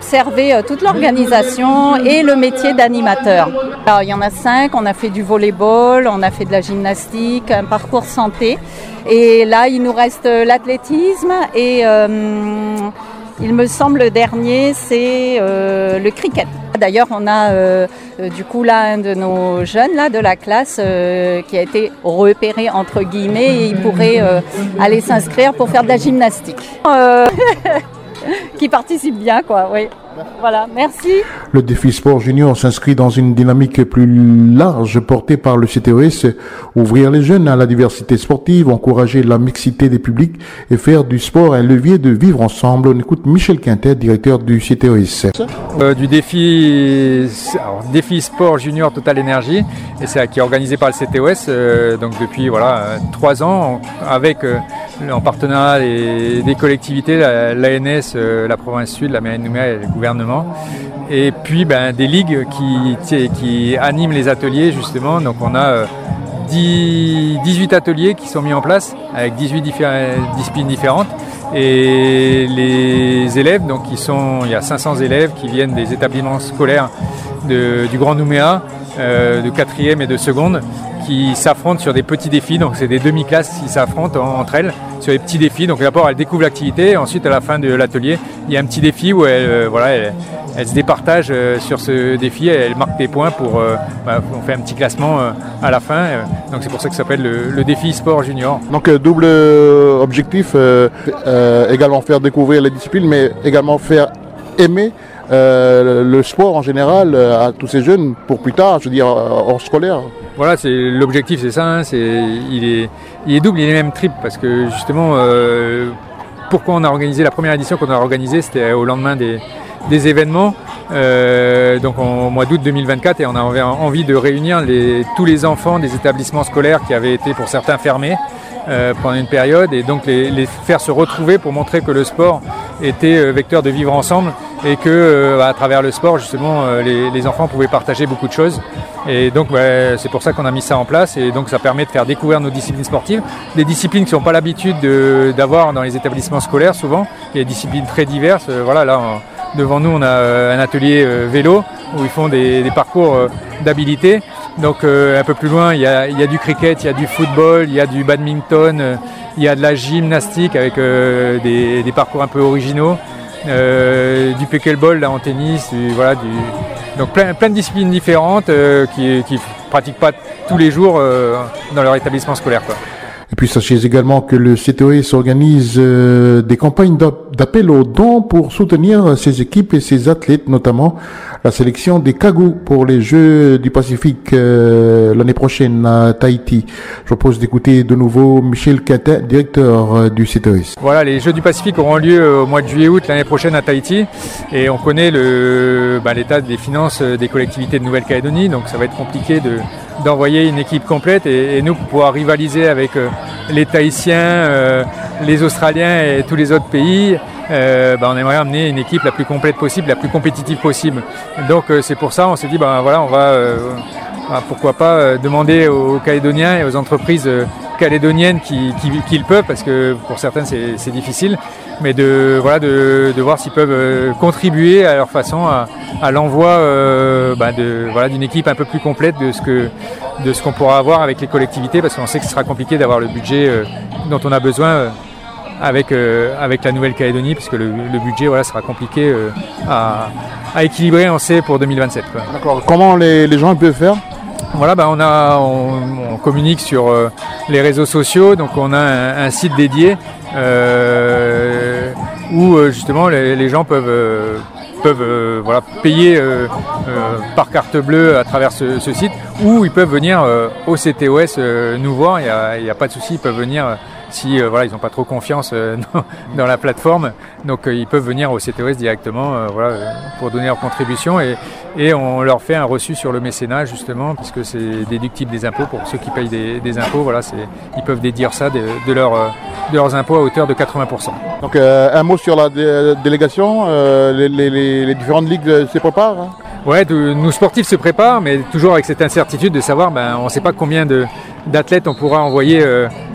observé toute l'organisation et le métier d'animateur. Alors, il y en a 5, on a fait du volleyball, on a fait de la gymnastique, un parcours santé. Et là, il nous reste l'athlétisme et il me semble le dernier, c'est le cricket. D'ailleurs, on a du coup là un de nos jeunes là, de la classe qui a été repéré entre guillemets et il pourrait aller s'inscrire pour faire de la gymnastique. Qui participe bien, quoi, oui. Voilà, merci. Le défi sport junior s'inscrit dans une dynamique plus large portée par le CTOS, ouvrir les jeunes à la diversité sportive, encourager la mixité des publics et faire du sport un levier de vivre ensemble. On écoute Michel Quintet, directeur du CTOS. Du défi sport junior Total Énergie, et c'est qui est organisé par le CTOS donc depuis 3 ans avec en partenariat des collectivités, l'ANS, la province sud, la mairie de Nouméa et le gouvernement. Et puis des ligues qui animent les ateliers justement. Donc on a 18 ateliers qui sont mis en place avec 18 disciplines différentes. Et les élèves, donc il y a 500 élèves qui viennent des établissements scolaires du Grand Nouméa, de 4e et de 2e, qui s'affrontent sur des petits défis. Donc c'est des demi-classes qui s'affrontent entre elles sur des petits défis. Donc d'abord elles découvrent l'activité, et ensuite à la fin de l'atelier, il y a un petit défi où elles se départagent sur ce défi, et elles marquent des points pour on fait un petit classement à la fin. Donc c'est pour ça que ça s'appelle le défi sport junior. Donc double objectif, également faire découvrir les disciplines, mais également faire aimer le sport en général à tous ces jeunes pour plus tard, je veux dire hors scolaire. Voilà, c'est l'objectif, c'est ça. Hein, il est double, il est même triple, parce que justement, pourquoi on a organisé la première édition qu'on a organisée, c'était au lendemain des événements, donc au mois d'août 2024, et on avait envie de réunir tous les enfants des établissements scolaires qui avaient été pour certains fermés pendant une période, et donc les faire se retrouver pour montrer que le sport était vecteur de vivre ensemble, et que à travers le sport justement les enfants pouvaient partager beaucoup de choses. Et donc c'est pour ça qu'on a mis ça en place, et donc ça permet de faire découvrir nos disciplines sportives, des disciplines qui n'ont pas l'habitude d'avoir dans les établissements scolaires souvent. Il y a des disciplines très diverses. Devant nous on a un atelier vélo où ils font des parcours d'habilité. Donc un peu plus loin il y a du cricket, il y a du football, il y a du badminton, il y a de la gymnastique avec des parcours un peu originaux, du pickleball là en tennis, donc plein de disciplines différentes qui pratiquent pas tous les jours dans leur établissement scolaire, quoi. Et puis sachez également que le CTOS organise des campagnes d'appel aux dons pour soutenir ses équipes et ses athlètes, notamment la sélection des Kagou pour les Jeux du Pacifique l'année prochaine à Tahiti. Je propose d'écouter de nouveau Michel Quintet, directeur du CTOS. Voilà, les Jeux du Pacifique auront lieu au mois de juillet-août l'année prochaine à Tahiti, et on connaît l'état des finances des collectivités de Nouvelle-Calédonie, donc ça va être compliqué d'envoyer une équipe complète, et nous pour pouvoir rivaliser avec les Tahitiens, les Australiens et tous les autres pays, on aimerait amener une équipe la plus complète possible, la plus compétitive possible. Donc c'est pour ça on s'est dit on va pourquoi pas demander aux Calédoniens et aux entreprises calédoniennes qui le peuvent, parce que pour certaines c'est difficile, mais de voir s'ils peuvent contribuer à leur façon à l'envoi d'une équipe un peu plus complète de ce qu'on pourra avoir avec les collectivités, parce qu'on sait que ce sera compliqué d'avoir le budget dont on a besoin avec la Nouvelle-Calédonie, puisque le budget sera compliqué à équilibrer, on sait, pour 2027. Quoi. D'accord. Comment les gens peuvent faire ? Voilà, on communique sur les réseaux sociaux, donc on a un site dédié où justement les gens peuvent payer par carte bleue à travers ce site, ou ils peuvent venir au CTOS nous voir, il n'y a pas de souci, ils peuvent venir si ils n'ont pas trop confiance dans la plateforme, donc ils peuvent venir au CTOS directement pour donner leur contribution, et on leur fait un reçu sur le mécénat justement, puisque c'est déductible des impôts pour ceux qui payent des impôts. Ils peuvent déduire ça de leurs impôts à hauteur de 80%. Donc un mot sur la délégation, les différentes ligues se préparent, hein. Ouais, nous sportifs se préparent, mais toujours avec cette incertitude de savoir, on ne sait pas combien d'athlètes on pourra envoyer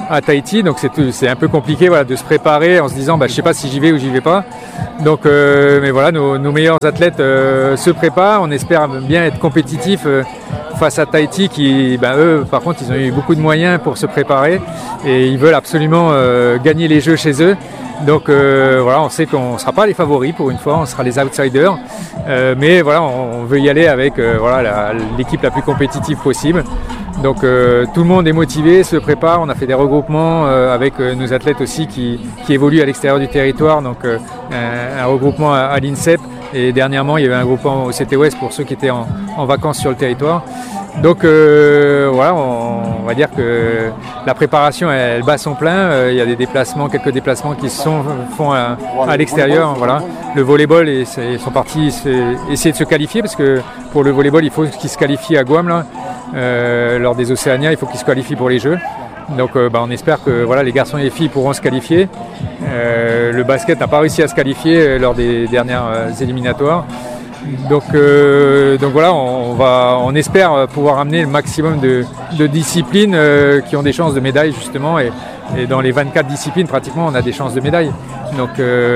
à Tahiti, donc c'est un peu compliqué voilà, de se préparer en se disant je sais pas si j'y vais ou j'y vais pas. Donc, mais voilà, nos meilleurs athlètes se préparent. On espère bien être compétitifs face à Tahiti qui, eux, par contre, ils ont eu beaucoup de moyens pour se préparer et ils veulent absolument gagner les Jeux chez eux. Donc voilà, on sait qu'on ne sera pas les favoris pour une fois, on sera les outsiders. Mais voilà, on veut y aller avec l'équipe la plus compétitive possible. Donc tout le monde est motivé, se prépare. On a fait des regroupements avec nos athlètes aussi qui évoluent à l'extérieur du territoire. Donc un regroupement à l'INSEP. Et dernièrement, il y avait un regroupement au CT Ouest pour ceux qui étaient en vacances sur le territoire. Donc voilà, on va dire que la préparation elle bat son plein. Il y a des déplacements, quelques déplacements qui se font à l'extérieur. Voilà. Le volleyball, ils sont partis essayer de se qualifier parce que pour le volleyball, il faut qu'ils se qualifient à Guam là. Lors des Océanias, il faut qu'ils se qualifient pour les Jeux. Donc on espère que voilà, les garçons et les filles pourront se qualifier. Le basket n'a pas réussi à se qualifier lors des dernières éliminatoires. Donc voilà, on espère pouvoir amener le maximum de disciplines qui ont des chances de médaille justement. Et dans les 24 disciplines, pratiquement, on a des chances de médaille. Donc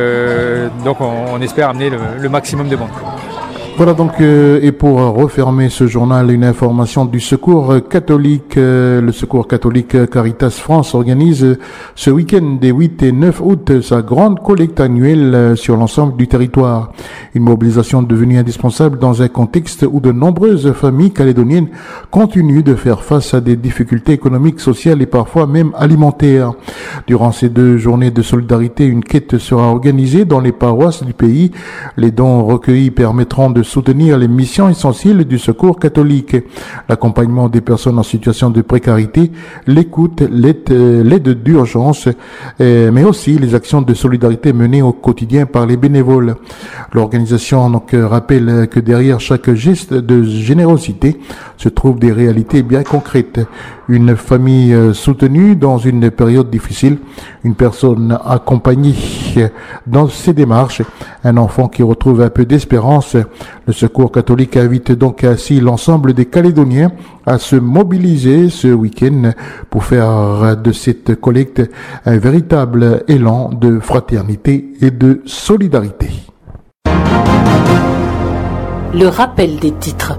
on espère amener le maximum de monde. Voilà donc, et pour refermer ce journal, une information du Secours catholique. Le Secours catholique Caritas France organise ce week-end des 8 et 9 août sa grande collecte annuelle sur l'ensemble du territoire. Une mobilisation devenue indispensable dans un contexte où de nombreuses familles calédoniennes continuent de faire face à des difficultés économiques, sociales et parfois même alimentaires. Durant ces 2 journées de solidarité, une quête sera organisée dans les paroisses du pays. Les dons recueillis permettront de soutenir les missions essentielles du Secours catholique, l'accompagnement des personnes en situation de précarité, l'écoute, l'aide d'urgence, mais aussi les actions de solidarité menées au quotidien par les bénévoles. L'organisation donc rappelle que derrière chaque geste de générosité se trouvent des réalités bien concrètes. Une famille soutenue dans une période difficile, une personne accompagnée dans ses démarches, un enfant qui retrouve un peu d'espérance. Le Secours catholique invite donc ainsi l'ensemble des Calédoniens à se mobiliser ce week-end pour faire de cette collecte un véritable élan de fraternité et de solidarité. Le rappel des titres.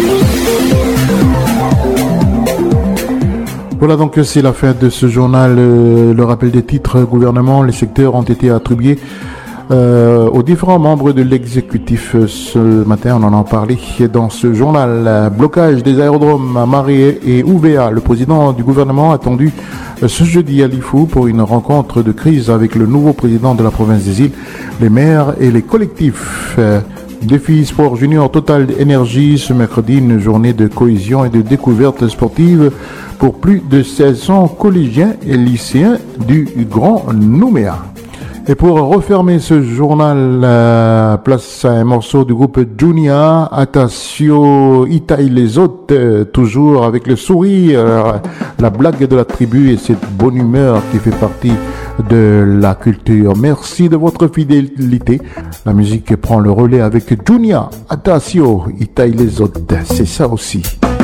Voilà donc c'est la fin de ce journal. Le rappel des titres. Gouvernement, les secteurs ont été attribués aux différents membres de l'exécutif. Ce matin, on en a parlé dans ce journal. Blocage des aérodromes à Maré et Ouvéa. Le président du gouvernement attendu ce jeudi à Lifou pour une rencontre de crise avec le nouveau président de la province des îles, les maires et les collectifs. Défi Sport Junior Total Énergie ce mercredi, une journée de cohésion et de découverte sportive pour plus de 1600 collégiens et lycéens du Grand Nouméa. Et pour refermer ce journal, place à un morceau du groupe Junia, Atasio, Itaï les autres, toujours avec le sourire, la blague de la tribu et cette bonne humeur qui fait partie de la culture. Merci de votre fidélité. La musique prend le relais avec Junia, Atasio, Itaï les autres. C'est ça aussi.